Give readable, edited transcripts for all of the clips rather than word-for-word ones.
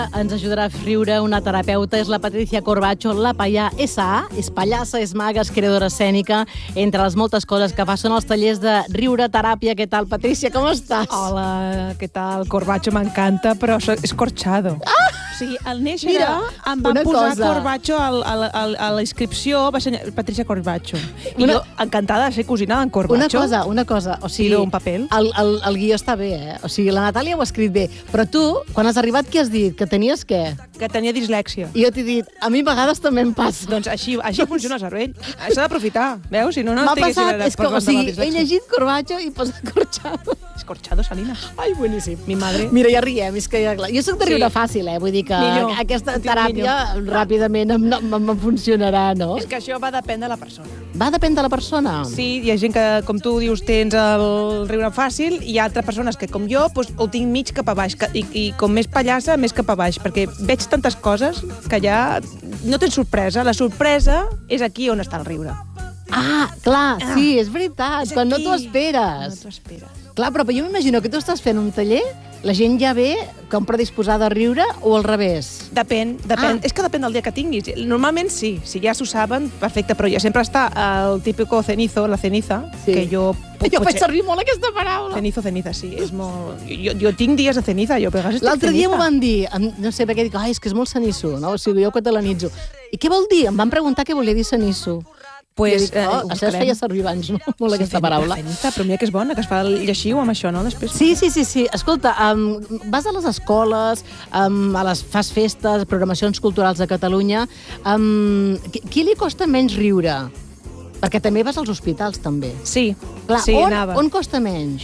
Ens ajudarà a riure una terapeuta, és la Patricia Corbacho, la Pallà S.A., és pallassa, és maga, és creadora escènica. Entre les moltes coses que fa són els tallers de riure, teràpia. Què tal, Patricia, com estàs? Hola, què tal? Corbacho m'encanta, però és corchado. O sigui, al néixer em van posar Corbacho a la inscripció, va ser Patricia Corbacho. I jo, encantada de ser cosina d'en Corbacho. Una cosa, o sigui, un paper. El guió està bé, O sigui, la Natàlia ho ha escrit bé, però tu, quan has arribat, què has dit? Que tenies què? Que tenia dislèxia. I jo t'he dit, a mi a vegades també em passa. Doncs així funciona el cervell. S'ha d'aprofitar, veus? Si no, no estiguessin parlant de la dislèxia. O sigui, he llegit Corbacho i posa corchado. És corchado, Salina. Ai, boníssim. Mi madre. Mira, ja riem, és que ja clar. Jo soc de riure fàcil, Vull dir que aquesta teràpia ràpidament em funcionarà, no? És que això va depèn de la persona. Va depèn de la persona? Sí, hi ha gent que, com tu dius, tens el riure fàcil, i hi ha altres persones que, com jo, doncs, ho tinc mig cap a baix, i com més pallassa, més cap a baix, perquè veig tantes coses que ja no tens sorpresa. La sorpresa és aquí on està el riure. Ah, clar, sí, és veritat, quan no t'ho esperes. No t'ho esperes. Clar, però jo m'imagino que tu estàs fent un taller, la gent ja ve com predisposada a riure o al revés? Depèn. És que depèn del dia que tinguis. Normalment sí, si ja s'ho saben, perfecte, però ja sempre està el típico cenizo, la ceniza, que jo... Jo faig servir molt aquesta paraula. Ceniza, sí, és molt... Jo tinc dies de ceniza, jo a vegades estic l'altre dia m'ho van dir, no sé, perquè dic, és que és molt cenizo, no? O sigui, jo catalanitzo. I què vol dir? Em van preguntar què volia dir cenizo. Pues, això es feia servir abans, no? Molt aquesta paraula. Però mira que és bona, que es fa el lleixiu amb això, no? Després. Sí. Escolta, vas a les escoles, fas festes, programacions culturals a Catalunya. Qui li costa menys riure? Perquè també vas als hospitals, també. Sí, clar, anava. On costa menys?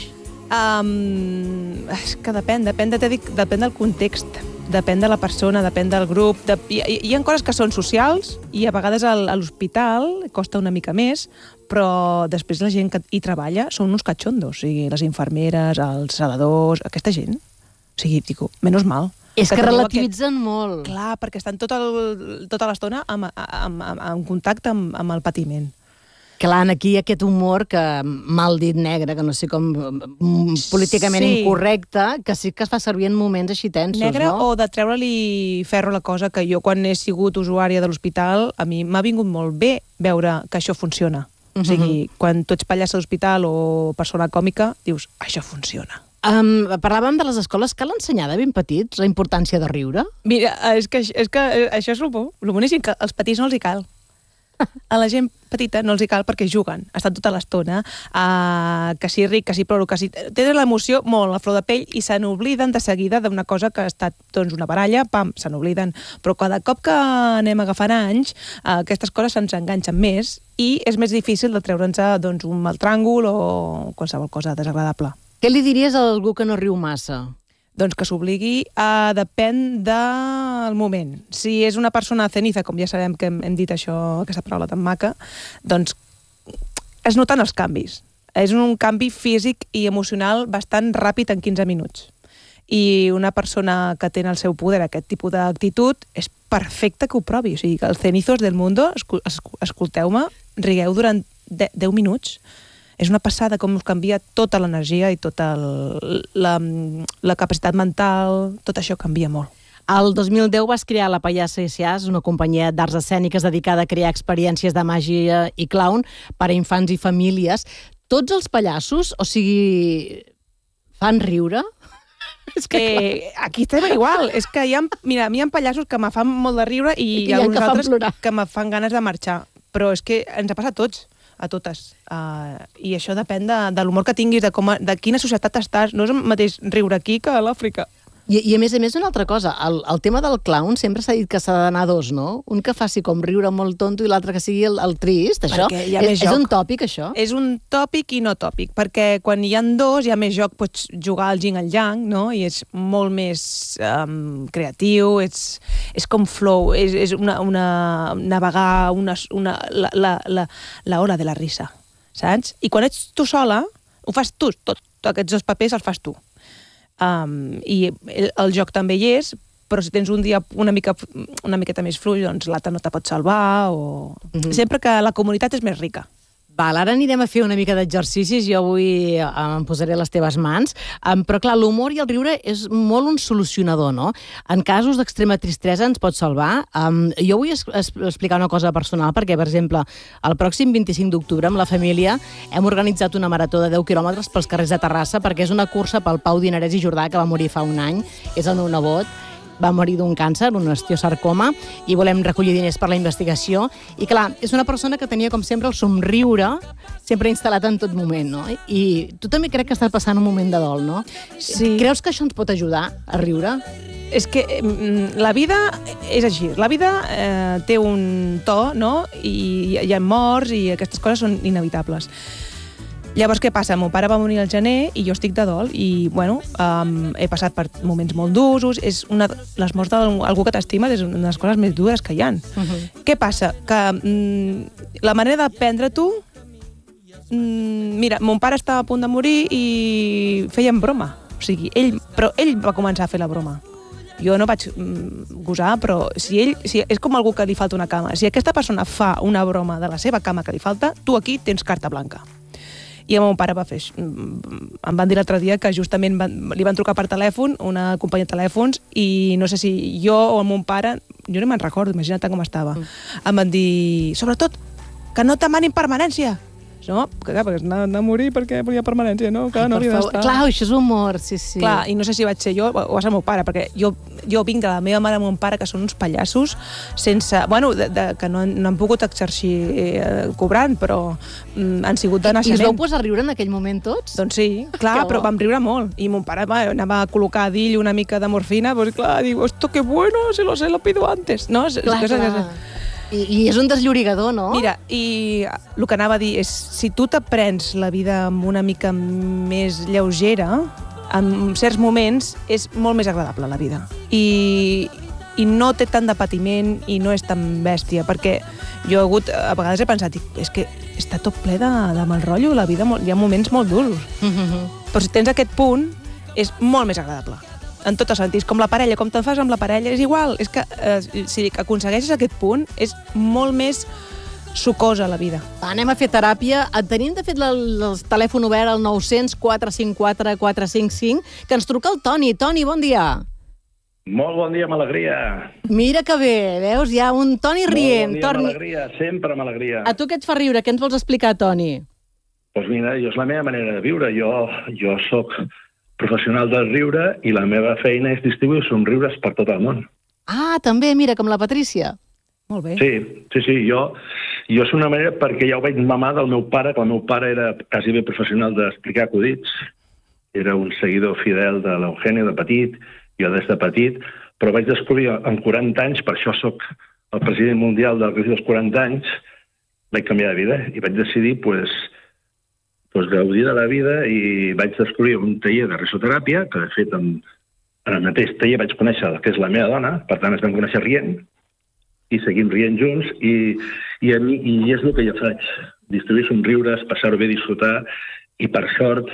És que depèn del context. Depèn de la persona, depèn del grup. Hi ha coses que són socials i a vegades a l'hospital costa una mica més, però després la gent que hi treballa són uns catxondos, o sigui, les infermeres, els sedadors, aquesta gent. O sigui, dic, menys mal. És que relativitzen molt. Clar, perquè estan tota l'estona en contacte amb el patiment. Clar, aquí hi ha aquest humor que, mal dit negre, que no sé com, políticament incorrecte, que sí que es fa servir en moments així tensos, negre, no? O de treure-li ferro a la cosa, que jo quan he sigut usuària de l'hospital, a mi m'ha vingut molt bé veure que això funciona. O sigui, quan tu ets pallassa d'hospital o persona còmica, dius, això funciona. Parlàvem de les escoles. Cal ensenyar de ben petits la importància de riure? Mira, és que això és el bo. El boníssim, que als petits no els hi cal. A la gent petita no els hi cal perquè juguen, estan tota l'estona, que si ric, que si ploro, que si... Tenen l'emoció molt a flor de pell i se n'obliden de seguida d'una cosa que ha estat una baralla, pam, se n'obliden. Però cada cop que anem agafant anys, aquestes coses se'ns enganxen més i és més difícil de treure'ns un mal tràngol o qualsevol cosa desagradable. Què li diries a algú que no riu massa? Doncs que s'obligui depèn del moment. Si és una persona ceniza, com ja sabem que hem dit això, aquesta paraula tan maca, doncs es noten els canvis. És un canvi físic i emocional bastant ràpid en 15 minuts. I una persona que té en el seu poder aquest tipus d'actitud és perfecte que ho provi. O sigui, que els cenizos del mundo, escolteu-me, rigueu durant 10 minuts. És una passada com us canvia tota l'energia i tota la capacitat mental, tot això canvia molt. El 2010 vas crear la Pallassa S.A., una companyia d'arts escèniques dedicada a crear experiències de màgia i clown per a infants i famílies. Tots els pallassos, o sigui, fan riure? És que aquí estem igual. És que mira, a mi hi ha pallassos que me fan molt de riure i hi ha uns altres que me fan ganes de marxar. Però és que ens ha passat a tots. A totes. I això depèn de l'humor que tinguis, de quina societat estàs. No és el mateix riure aquí que a l'Àfrica. I a més, una altra cosa. El tema del clown sempre s'ha dit que s'ha d'anar dos, no? Un que faci com riure molt tonto i l'altre que sigui el trist. Això és un tòpic, això? És un tòpic i no tòpic, perquè quan hi ha dos hi ha més joc, pots jugar al yin al yang, no? I és molt més creatiu, és com flow, és navegar la ola de la risa, saps? I quan ets tu sola, ho fas tu, aquests dos papers els fas tu. I el joc també hi és, però si tens un dia una miqueta més fluix, doncs l'altre no te pot salvar, o... Sempre que la comunitat és més rica. Val, ara anirem a fer una mica d'exercicis, jo avui em posaré a les teves mans, però clar, l'humor i el riure és molt un solucionador, no? En casos d'extrema tristesa ens pot salvar. Jo vull explicar una cosa personal, perquè, per exemple, el pròxim 25 d'octubre amb la família hem organitzat una marató de 10 quilòmetres pels carrers de Terrassa, perquè és una cursa pel Pau Dinarès i Jordà, que va morir fa un any, és el meu nebot, va morir d'un càncer, un osteosarcoma, i volem recollir diners per la investigació. I clar, és una persona que tenia, com sempre, el somriure sempre instal·lat en tot moment, no? I tu també crec que estàs passant un moment de dol, no? Sí. Creus que això ens pot ajudar a riure? És que la vida és així. La vida té un to, no? I hi ha morts i aquestes coses són inevitables. Llavors, què passa? Meu pare va morir al gener i jo estic de dol i, bueno, he passat per moments molt durs. Les morts d'algú que t'estima és una de les coses més dures que hi ha. Què passa? Que la manera de prendre-t'ho... Mira, mon pare estava a punt de morir i feien broma. O sigui, però ell va començar a fer la broma. Jo no vaig gosar, però és com algú que li falta una cama. Si aquesta persona fa una broma de la seva cama que li falta, tu aquí tens carta blanca. I el meu pare va fer... Em van dir l'altre dia que justament li van trucar per telèfon, una companyia de telèfons, i no sé si jo o el meu pare, jo no me'n recordo, imagina't com estava, em van dir, sobretot, que no et demanin permanència. No? Perquè anar a morir perquè volia permanència, no? Clar, no hauria d'estar. Clar, això és humor, sí. Clar, i no sé si vaig ser jo o va ser el meu pare, perquè jo vinc de la meva mare i mon pare, que són uns pallassos, sense... Bueno, que no han pogut exercir cobrant, però han sigut de naixement. I us vau posar a riure en aquell moment tots? Doncs sí, clar, però vam riure molt. I mon pare anava a col·locar a dill una mica de morfina, doncs clar, diu, esto qué bueno, se lo pido antes. No? Clar. I és un desllorigador, no? Mira, i el que anava a dir és, si tu t'aprens la vida amb una mica més lleugera, en certs moments és molt més agradable la vida. I no té tant de patiment i no és tan bèstia, perquè jo a vegades he pensat, és que està tot ple de mal rotllo, la vida hi ha moments molt durs. Però si tens aquest punt, és molt més agradable. En tots els sentits, com la parella, com te'n fas amb la parella, és igual. És que si aconsegueixes aquest punt, és molt més sucosa la vida. Anem a fer teràpia. Tenim, de fet, el telèfon obert al 900 454 455, que ens truca el Toni. Toni, bon dia. Molt bon dia, amb alegria. Mira que bé, veus? Hi ha un Toni rient. Molt bon dia, amb alegria, sempre amb alegria. A tu què et fa riure? Què ens vols explicar, Toni? Doncs mira, és la meva manera de viure. Jo soc professional del riure i la meva feina és distribuir somriures per tot el món. Ah, també, mira, com la Patrícia. Molt bé. Sí, jo és una manera perquè ja ho vaig mamar del meu pare, que el meu pare era quasi bé professional d'explicar acudits, era un seguidor fidel de l'Eugenio de petit, jo des de petit, però vaig descobrir amb 40 anys, per això sóc el president mundial del risc dels 40 anys, vaig canviar de vida i vaig decidir, gaudir de la vida i vaig descobrir un taller de risoteràpia, que de fet en el mateix taller vaig conèixer el que és la meva dona, per tant ens vam conèixer rient, i seguim rient junts, i és el que jo faig, distribuir somriures, passar-ho bé, disfrutar, i per sort,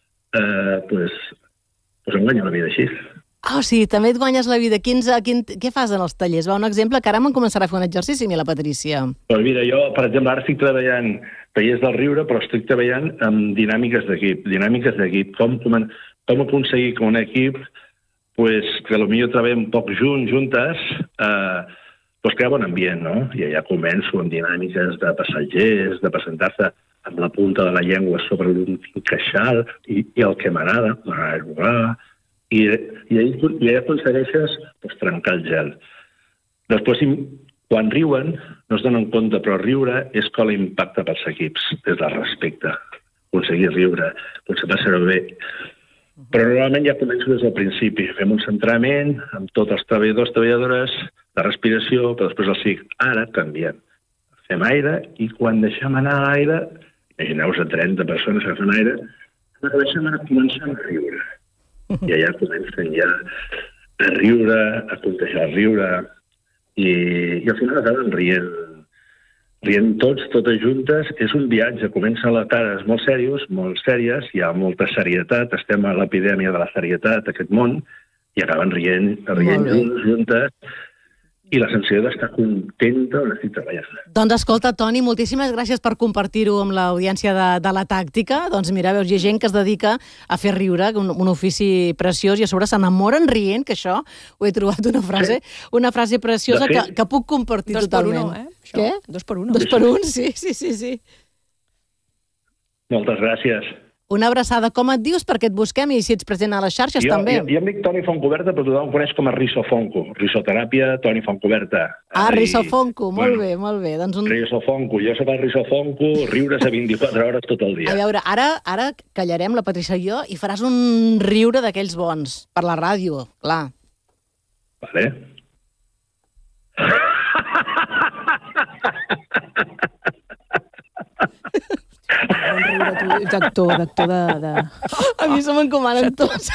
em guanyo la vida així. Ah, sí, també et guanyes la vida. Què fas en els tallers? Va, un exemple, que ara me'n començarà a fer un exercici, la Patrícia. Doncs mira, jo, per exemple, ara estic treballant tallers del riure, però estic treballant amb dinàmiques d'equip. Com aconseguir que un equip, que potser treballem un poc juntes, crear bon ambient, no? I allà començo amb dinàmiques de passatgers, de presentar-se amb la punta de la llengua sobre un queixal, i el que m'agrada jugar, i allà aconsegueixes trencar el gel. Després, quan riuen, no es donen compte, però riure és com l'impacte pels equips, des del respecte. Aconseguir riure, potser passar-ho bé. Però normalment ja començo des del principi. Fem un centrament amb tots els treballadors, de respiració, però després els dic, ara canviem. Fem aire i quan deixem anar l'aire, imagineu-vos a 30 persones que fan aire, deixem anar començant a riure. I allà comencen ja a riure, a contagiar el riure, i al final acaben rient tots, totes juntes. És un viatge, comencen les cares molt sèries, hi ha molta serietat, estem a l'epidèmia de la serietat, aquest món, i acaben rient juntes, i la sensació d'estar contenta on estic treballant. Doncs escolta, Toni, moltíssimes gràcies per compartir-ho amb l'audiència de la tàctica. Doncs mira, veus, hi ha gent que es dedica a fer riure, un ofici preciós, i a sobre s'enamoren rient, que això ho he trobat una frase preciosa que puc compartir totalment. 2 per 1, Això. Què? 2 per 1. 2 per 1, sí. Moltes gràcies. Una abraçada. Com et dius perquè et busquem i si ets present a les xarxes també? Jo em dic Toni Fontcoberta, però tothom em coneix com a Risofonco. Risoteràpia, Toni Fontcoberta. Risofonco, molt bé. Doncs Risofonco, jo soc el Risofonco, riures a 24 hores tot el dia. A veure, ara callarem la Patrícia i jo i faràs un riure d'aquells bons, per la ràdio, clar. Vale. D'actor de... A mi se m'encomanen tots.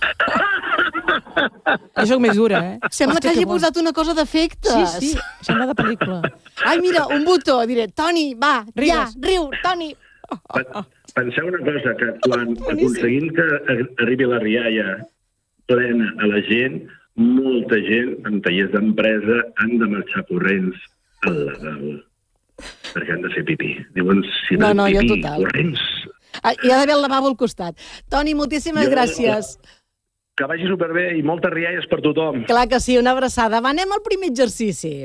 Jo soc més dura, Sembla que hagi posat una cosa d'efectes. Sí, sembla de pel·lícula. Ai, mira, un botó, diré, Toni, va, ja, riu, Toni. Penseu una cosa, que quan aconseguim que arribi la rialla plena a la gent, molta gent en tallers d'empresa han de marxar corrents al lavabo. Perquè han de fer pipí. Diuen, si no pipí, corrents. Hi ha d'haver el lavabo al costat. Toni, moltíssimes gràcies. Que vagi superbé i moltes rialles per tothom. Clar que sí, una abraçada. Va, anem al primer exercici.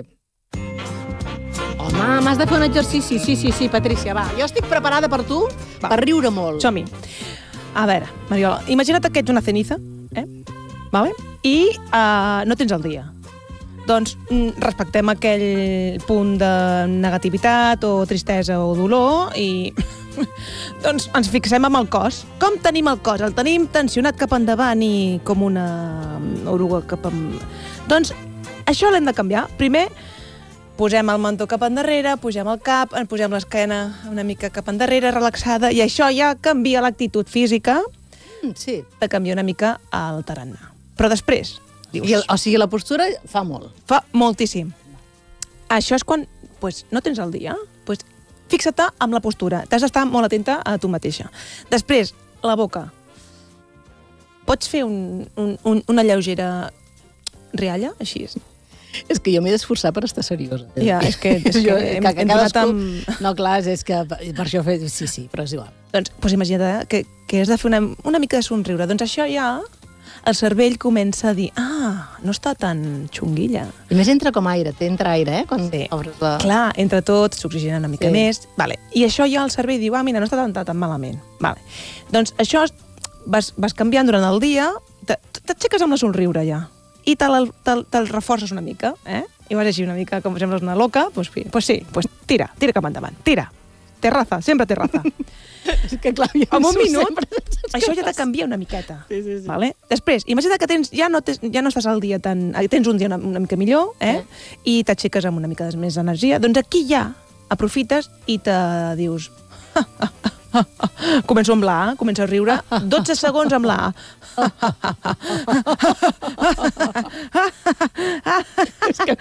Home, m'has de fer un exercici. Sí, Patrícia, va. Jo estic preparada per tu, per riure molt. Som-hi. A veure, Mariola, imagina't que ets una ceniza, Vale? I no tens el dia. Doncs respectem aquell punt de negativitat o tristesa o dolor i doncs ens fixem en el cos. Com tenim el cos? El tenim tensionat cap endavant i com una oruga cap Doncs això l'hem de canviar. Primer, posem el mentó cap endarrere, pugem el cap, posem l'esquena una mica cap endarrere, relaxada, i això ja canvia l'actitud física, sí. De canviar una mica el tarannà. Però després... O sigui, la postura fa molt. Fa moltíssim. Això és quan no tens el dia. Fixa-te amb la postura. T'has d'estar molt atenta a tu mateixa. Després, la boca. Pots fer una lleugera rialla, així? És que jo m'he d'esforçar per estar seriosa. Ja, és que hem donat amb... No, clar, és que per això he fet... Sí, però és igual. Doncs imagina't que has de fer una mica de somriure. Doncs això ja... El cervell comença a dir, no està tan xunguilla. I més entra com aire, t'entra aire, quan obres la... Clar, entre tots, s'oxigena una mica més. Vale. I això ja el cervell diu, mira, no està tan malament. Vale. Doncs això vas canviant durant el dia, t'aixeques amb la somriure ja, i te'l reforces una mica, I vas així una mica, com sembles una loca, doncs sí, tira cap endavant, tira. Terraza, sempre terraza. És que clar, en un minut, això ja te canvia una miqueta. Sí. Vale? Després, imagina't que ja no estàs al dia tens un dia una mica millor, i t'aixeques amb una mica més energia, doncs aquí ja aprofites i te dius... Començo amb la A, començo a riure, 12 segons amb la A. És que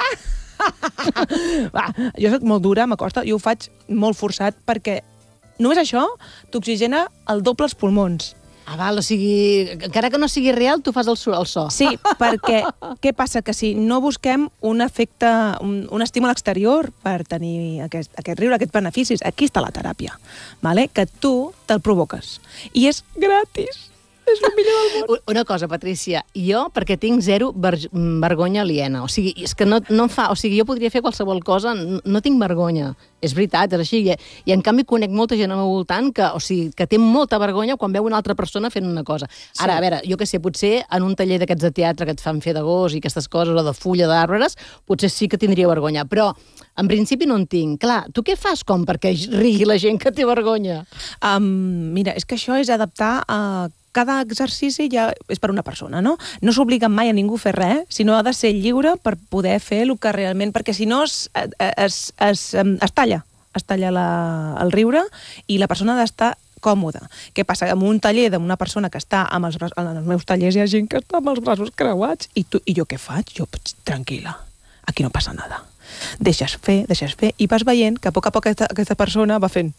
jo soc molt dura, m'acosta, jo ho faig molt forçat perquè només això t'oxigena el doble els pulmons. Val, o sigui, encara que no sigui real, tu fas el so. Sí, perquè què passa? Que si no busquem un efecte, un estímul exterior per tenir aquest riure, aquests beneficis, aquí està la teràpia, vale? Que tu te'l provoques. I és gratis. És el millor del món. Una cosa, Patrícia, jo, perquè tinc zero vergonya aliena, o sigui, és que no em fa... O sigui, jo podria fer qualsevol cosa, no tinc vergonya. És veritat, és així. I en canvi conec molta gent al meu voltant que té molta vergonya quan veu una altra persona fent una cosa. Ara, a veure, jo què sé, potser en un taller d'aquests de teatre que et fan fer de gos i aquestes coses, o de fulla d'arbres, potser sí que tindria vergonya, però en principi no en tinc. Clar, tu què fas perquè rigui la gent que té vergonya? Mira, és que això és adaptar a... Cada exercici ja és per una persona, no? No s'obliga mai a ningú a fer res, sinó ha de ser lliure per poder fer el que realment... Perquè si no es talla el riure i la persona ha d'estar còmoda. Què passa? En un taller d'una persona que està amb els braços... En els meus tallers hi ha gent que està amb els braços creuats i jo què faig? Jo, tranquil·la, aquí no passa nada. Deixes fer, i vas veient que a poc aquesta persona va fent...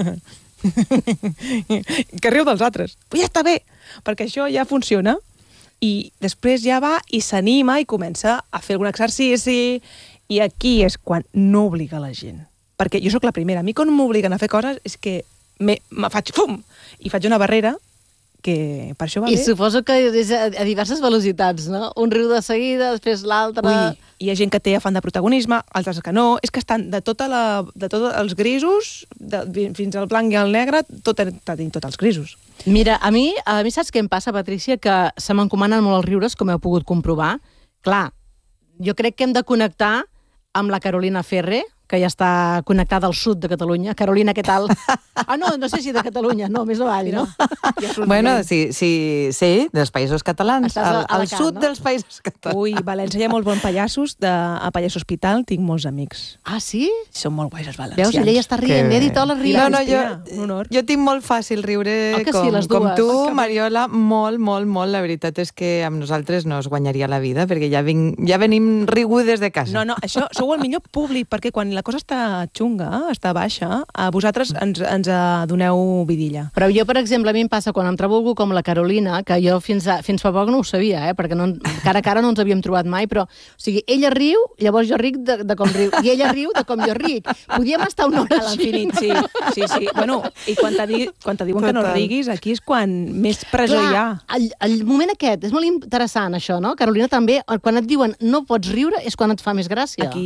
que riu dels altres. Però ja està bé, perquè això ja funciona. i després ja va i s'anima i comença a fer algun exercici, i aquí és quan no obliga la gent. Perquè jo sóc la primera. A mi quan m'obliguen a fer coses és que me faig fum! I faig una barrera que per això va I bé. suposo que és a diverses velocitats, no? Un riu de seguida, després l'altre... Ui, hi ha gent que té afany de protagonisme, altres que no. És que estan de tots els grisos, fins al blanc i al negre, tenim tots els grisos. Mira, a mi saps què em passa, Patrícia? Que se m'encomanen molt els riures, com heu pogut comprovar. Clar, jo crec que hem de connectar amb la Carolina Ferrer, que ja està connectada al sud de Catalunya. Carolina, què tal? No sé si de Catalunya, no, més avall, no? Bueno, sí, dels Països Catalans, al sud, no? Dels Països Catalans. Ui, València hi ha molts bons pallassos, a Pallasso Hospital tinc molts amics. Ah, sí? Són molt guais els valencians. Veus, ella ja està rient, he dit hola, rient. No, jo tinc molt fàcil riure com tu, Mariola, molt, la veritat és que amb nosaltres no es guanyaria la vida, perquè ja venim rigudes de casa. No, això sou el millor públic, perquè quan la cosa està xunga, està baixa, vosaltres ens doneu vidilla. Però jo, per exemple, a mi em passa quan em trobo algú com la Carolina, que jo fins fa poc no ho sabia, perquè cara a cara no ens havíem trobat mai, però, o sigui, ella riu, llavors jo ric de com riu, i ella riu de com jo ric. Podíem estar una hora a l'infinit, sí. Bueno, i quan te diuen que no riguis, aquí és quan més presó hi ha. El moment aquest, és molt interessant això, no? Carolina, també, quan et diuen no pots riure, és quan et fa més gràcia. Aquí